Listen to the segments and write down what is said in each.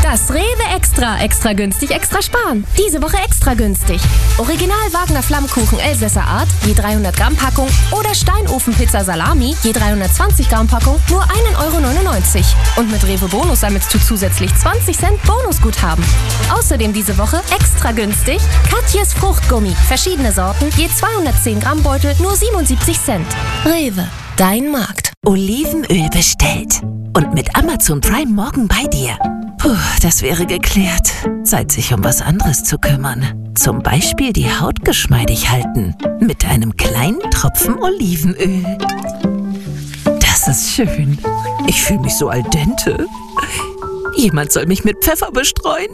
Das Rewe Extra. Extra günstig, extra sparen. Diese Woche extra günstig. Original Wagner Flammkuchen Elsässer Art, je 300 Gramm Packung oder Steinofenpizza Salami, je 320 Gramm Packung, nur 1,99 €. Und mit Rewe Bonus sammelst du zusätzlich 20 Cent Bonusguthaben. Außerdem diese Woche extra günstig Katjes Fruchtgummi. Verschiedene Sorten, je 210 Gramm Beutel, nur 77 Cent. Rewe, dein Markt. Olivenöl bestellt. Und mit Amazon Prime morgen bei dir. Puh, das wäre geklärt. Zeit, sich um was anderes zu kümmern. Zum Beispiel die Haut geschmeidig halten. Mit einem kleinen Tropfen Olivenöl. Das ist schön. Ich fühle mich so al dente. Jemand soll mich mit Pfeffer bestreuen.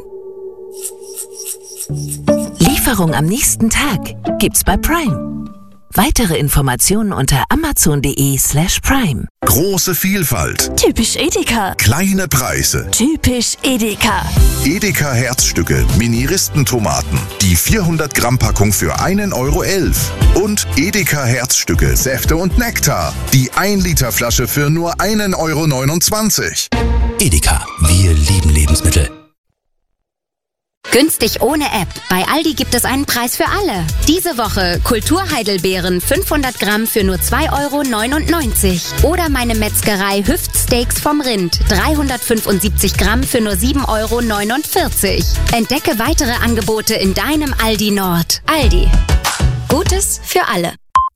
Lieferung am nächsten Tag gibt's bei Prime. Weitere Informationen unter amazon.de/prime. Große Vielfalt. Typisch Edeka. Kleine Preise. Typisch Edeka. Edeka Herzstücke, Mini-Ristentomaten. Die 400 Gramm Packung für 1,11 €. Und Edeka Herzstücke, Säfte und Nektar. Die 1 Liter Flasche für nur 1,29 €. Edeka, wir lieben Lebensmittel. Günstig ohne App. Bei Aldi gibt es einen Preis für alle. Diese Woche Kulturheidelbeeren 500 Gramm für nur 2,99 €. Oder meine Metzgerei Hüftsteaks vom Rind 375 Gramm für nur 7,49 €. Entdecke weitere Angebote in deinem Aldi Nord. Aldi. Gutes für alle.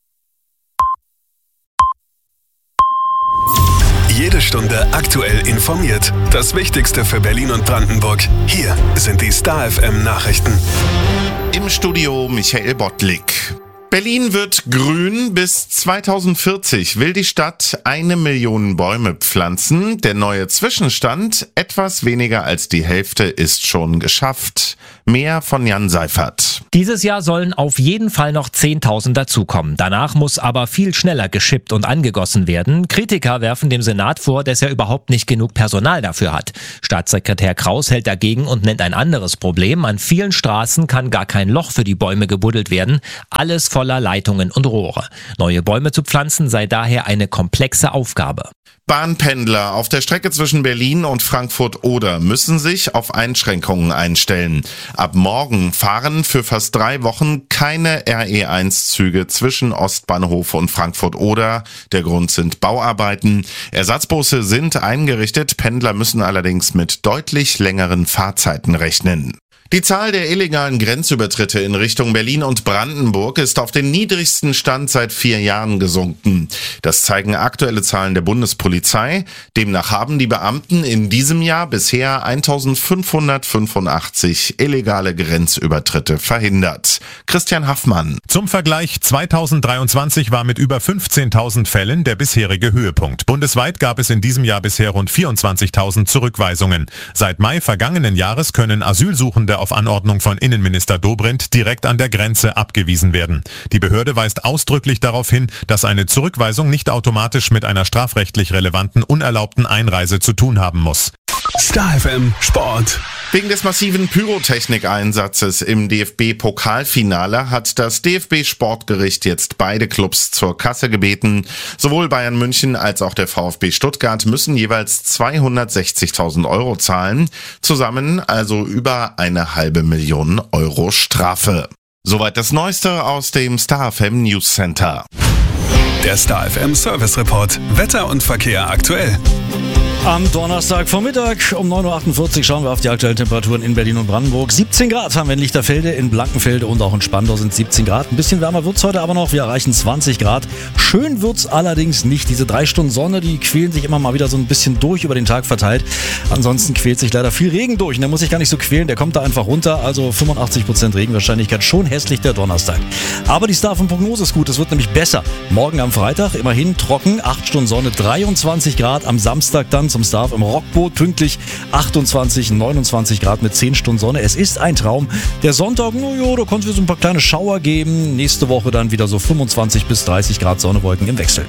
Jede Stunde aktuell informiert. Das Wichtigste für Berlin und Brandenburg. Hier sind die Star FM Nachrichten. Im Studio Michael Bottlik. Berlin wird grün. Bis 2040 will die Stadt 1 Million Bäume pflanzen. Der neue Zwischenstand, etwas weniger als die Hälfte, ist schon geschafft. Mehr von Jan Seifert. Dieses Jahr sollen auf jeden Fall noch 10.000 dazukommen. Danach muss aber viel schneller geschippt und angegossen werden. Kritiker werfen dem Senat vor, dass er überhaupt nicht genug Personal dafür hat. Staatssekretär Kraus hält dagegen und nennt ein anderes Problem. An vielen Straßen kann gar kein Loch für die Bäume gebuddelt werden. Alles voller Leitungen und Rohre. Neue Bäume zu pflanzen sei daher eine komplexe Aufgabe. Bahnpendler auf der Strecke zwischen Berlin und Frankfurt-Oder müssen sich auf Einschränkungen einstellen. Ab morgen fahren für fast 3 Wochen keine RE1-Züge zwischen Ostbahnhof und Frankfurt-Oder. Der Grund sind Bauarbeiten. Ersatzbusse sind eingerichtet, Pendler müssen allerdings mit deutlich längeren Fahrzeiten rechnen. Die Zahl der illegalen Grenzübertritte in Richtung Berlin und Brandenburg ist auf den niedrigsten Stand seit 4 Jahren gesunken. Das zeigen aktuelle Zahlen der Bundespolizei. Demnach haben die Beamten in diesem Jahr bisher 1585 illegale Grenzübertritte verhindert. Christian Haffmann. Zum Vergleich, 2023 war mit über 15.000 Fällen der bisherige Höhepunkt. Bundesweit gab es in diesem Jahr bisher rund 24.000 Zurückweisungen. Seit Mai vergangenen Jahres können Asylsuchende auf Anordnung von Innenminister Dobrindt direkt an der Grenze abgewiesen werden. Die Behörde weist ausdrücklich darauf hin, dass eine Zurückweisung nicht automatisch mit einer strafrechtlich relevanten unerlaubten Einreise zu tun haben muss. Star FM Sport. Wegen des massiven Pyrotechnikeinsatzes im DFB-Pokalfinale hat das DFB-Sportgericht jetzt beide Clubs zur Kasse gebeten. Sowohl Bayern München als auch der VfB Stuttgart müssen jeweils 260.000 € zahlen. Zusammen also über 500.000 € Strafe. Soweit das Neueste aus dem Star FM News Center. Der Star FM Service Report. Wetter und Verkehr aktuell. Am Donnerstagvormittag um 9.48 Uhr schauen wir auf die aktuellen Temperaturen in Berlin und Brandenburg. 17 Grad haben wir in Lichterfelde, in Blankenfelde und auch in Spandau sind 17 Grad. Ein bisschen wärmer wird's heute aber noch, wir erreichen 20 Grad. Schön wird's allerdings nicht. Diese 3 Stunden Sonne, die quälen sich immer mal wieder so ein bisschen durch über den Tag verteilt. Ansonsten quält sich leider viel Regen durch und der muss sich gar nicht so quälen, der kommt da einfach runter. Also 85% Regenwahrscheinlichkeit, schon hässlich der Donnerstag. Aber die Star von Prognose ist gut, es wird nämlich besser. Morgen am Freitag immerhin trocken, 8 Stunden Sonne, 23 Grad. Am Samstag dann zum Start im Rockboot pünktlich 28, 29 Grad mit 10 Stunden Sonne. Es ist ein Traum. Der Sonntag, da konnte es so ein paar kleine Schauer geben. Nächste Woche dann wieder so 25 bis 30 Grad Sonnewolken im Wechsel.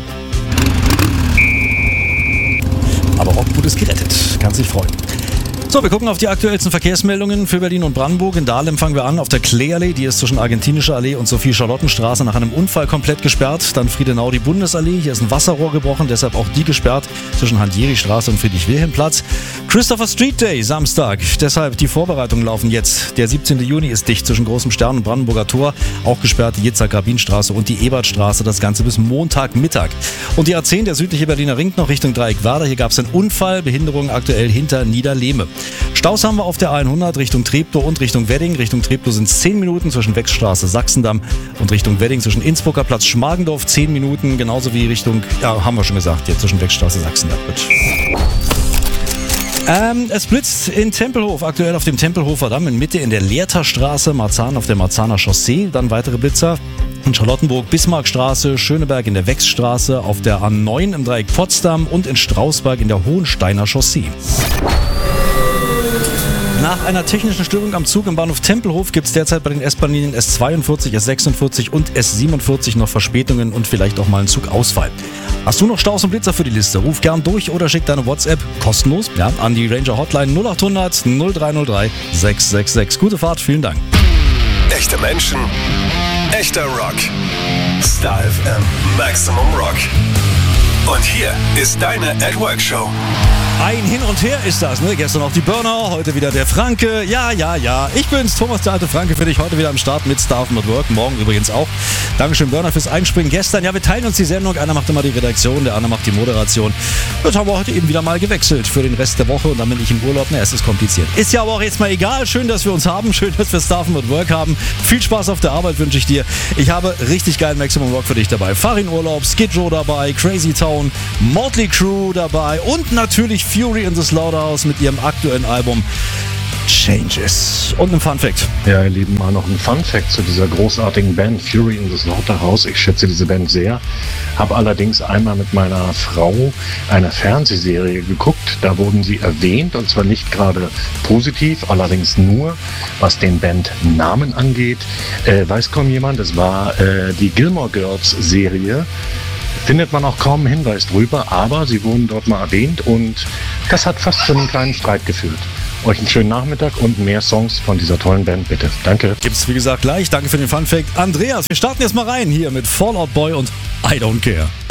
Aber Rockboot ist gerettet. Kann sich freuen. So, wir gucken auf die aktuellsten Verkehrsmeldungen für Berlin und Brandenburg. In Dahlem fangen wir an auf der Kleeallee, die ist zwischen Argentinischer Allee und Sophie-Charlotten-Straße nach einem Unfall komplett gesperrt. Dann Friedenau die Bundesallee, hier ist ein Wasserrohr gebrochen, deshalb auch die gesperrt zwischen Hand-Jeri-Straße und Friedrich-Wilhelm-Platz. Christopher Street Day, Samstag. Deshalb die Vorbereitungen laufen jetzt. Der 17. Juni ist dicht zwischen Großem Stern und Brandenburger Tor. Auch gesperrt die Jitzak-Rabin-Straße und die Ebertstraße. Das Ganze bis Montagmittag. Und die A10, der südliche Berliner Ring, noch Richtung Dreieck-Werder. Hier gab es einen Unfall. Behinderung aktuell hinter Niederlehme. Staus haben wir auf der A100 Richtung Treptow und Richtung Wedding. Richtung Treptow sind es 10 Minuten zwischen Wechstraße, Sachsendamm und Richtung Wedding zwischen Innsbrucker Platz, Schmargendorf 10 Minuten. Genauso wie Richtung, ja, haben wir schon gesagt, jetzt zwischen Wechstraße, Sachsendamm. Es blitzt in Tempelhof, aktuell auf dem Tempelhofer Damm, in Mitte in der Lehrterstraße, Marzahn auf der Marzahner Chaussee, dann weitere Blitzer in Charlottenburg, Bismarckstraße, Schöneberg in der Wechsstraße, auf der A9 im Dreieck Potsdam und in Strausberg in der Hohensteiner Chaussee. Nach einer technischen Störung am Zug im Bahnhof Tempelhof gibt es derzeit bei den S-Bahn-Linien S42, S46 und S47 noch Verspätungen und vielleicht auch mal einen Zugausfall. Hast du noch Staus und Blitzer für die Liste? Ruf gern durch oder schick deine WhatsApp kostenlos an die Ranger Hotline 0800 0303 666. Gute Fahrt, vielen Dank. Echte Menschen, echter Rock. Star FM Maximum Rock. Und hier ist deine At-Work-Show. Ein Hin und Her ist das, ne? Gestern auch die Burner, heute wieder der Franke. Ja. Ich bin's, Thomas, der alte Franke, für dich heute wieder am Start mit Star FM at Work. Morgen übrigens auch. Dankeschön, Burner, fürs Einspringen gestern. Ja, wir teilen uns die Sendung. Einer macht immer die Redaktion, der andere macht die Moderation. Das haben wir heute eben wieder mal gewechselt für den Rest der Woche und dann bin ich im Urlaub. Es ist kompliziert. Ist ja aber auch jetzt mal egal. Schön, dass wir uns haben. Schön, dass wir Star FM at Work haben. Viel Spaß auf der Arbeit wünsche ich dir. Ich habe richtig geilen Maximum Rock für dich dabei. Fahr in Urlaub, Skid Row dabei, Crazy Town, Motley Crue dabei und natürlich Fury in the Slaughterhouse mit ihrem aktuellen Album Changes. Und ein Fun Fact. Ja, ihr Lieben, mal noch ein Fun Fact zu dieser großartigen Band Fury in the Slaughterhouse. Ich schätze diese Band sehr. Habe allerdings einmal mit meiner Frau eine Fernsehserie geguckt. Da wurden sie erwähnt und zwar nicht gerade positiv, allerdings nur, was den Bandnamen angeht. Weiß kaum jemand, es war die Gilmore Girls Serie. Findet man auch kaum einen Hinweis drüber, aber sie wurden dort mal erwähnt und das hat fast zu einem kleinen Streit geführt. Euch einen schönen Nachmittag und mehr Songs von dieser tollen Band, bitte. Danke. Gibt's wie gesagt gleich. Danke für den Funfact. Andreas, wir starten jetzt mal rein hier mit Fall Out Boy und I Don't Care.